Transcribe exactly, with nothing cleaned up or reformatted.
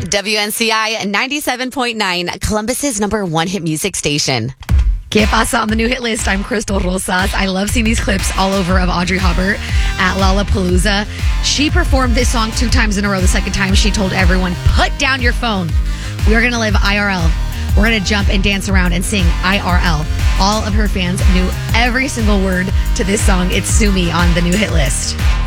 W N C I ninety-seven point nine, Columbus's number one hit music station. Que pasa on the new hit list? I'm Crystal Rosas. I love seeing these clips all over of Audrey Hubbard at Lollapalooza. She performed this song two times in a row. The second time, she told everyone, put down your phone. We are going to live I R L. We're going to jump and dance around and sing I R L. All of her fans knew every single word to this song. It's Sue Me on the new hit list.